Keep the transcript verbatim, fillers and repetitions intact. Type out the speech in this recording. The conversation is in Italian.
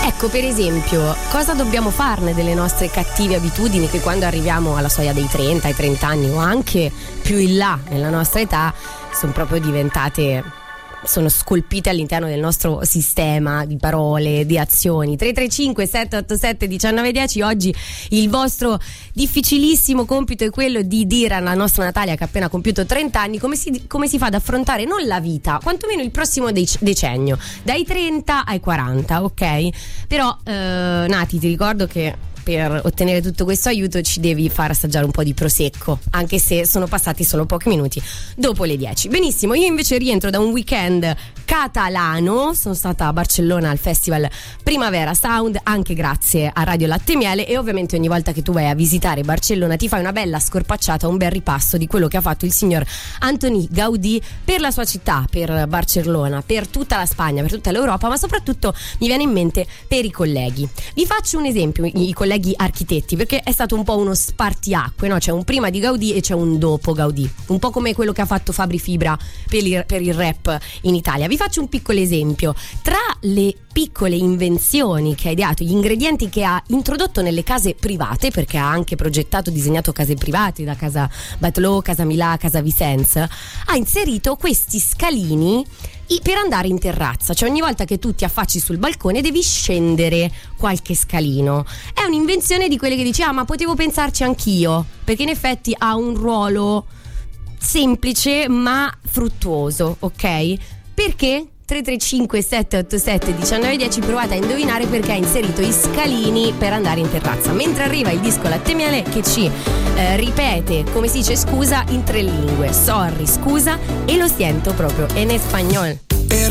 Ecco, per esempio, cosa dobbiamo farne delle nostre cattive abitudini che quando arriviamo alla soglia dei trenta, ai trenta anni o anche più in là nella nostra età sono proprio diventate, sono scolpite all'interno del nostro sistema di parole, di azioni. Tre tre cinque sette otto sette uno nove uno zero. Oggi il vostro difficilissimo compito è quello di dire alla nostra Natalia, che ha appena compiuto trenta anni, come si, come si fa ad affrontare non la vita, quantomeno il prossimo dec- decennio, dai trenta ai quaranta, ok? Però eh, Nati, ti ricordo che per ottenere tutto questo aiuto ci devi far assaggiare un po' di prosecco, anche se sono passati solo pochi minuti dopo le dieci. Benissimo, io invece rientro da un weekend catalano, sono stata a Barcellona al festival Primavera Sound, anche grazie a Radio Latte Miele, e ovviamente ogni volta che tu vai a visitare Barcellona ti fai una bella scorpacciata, un bel ripasso di quello che ha fatto il signor Antoni Gaudí per la sua città, per Barcellona, per tutta la Spagna, per tutta l'Europa, ma soprattutto mi viene in mente per i colleghi. Vi faccio un esempio, i colleghi architetti, perché è stato un po' uno spartiacque, no? C'è un prima di Gaudí e c'è un dopo Gaudí, un po' come quello che ha fatto Fabri Fibra per il, per il rap in Italia. Vi faccio un piccolo esempio: tra le piccole invenzioni che ha ideato, gli ingredienti che ha introdotto nelle case private, perché ha anche progettato, disegnato case private, da casa Batlló, casa Milà, casa Vicens, ha inserito questi scalini per andare in terrazza, cioè ogni volta che tu ti affacci sul balcone devi scendere qualche scalino. È un'invenzione di quelle che dici, ah, ma potevo pensarci anch'io, perché in effetti ha un ruolo semplice ma fruttuoso, ok? Perché? tre tre cinque sette otto sette uno nove uno zero, provate a indovinare perché ha inserito i scalini per andare in terrazza, mentre arriva il disco Latte Miele che ci eh, ripete come si dice scusa in tre lingue: sorry, scusa, e lo siento proprio en español.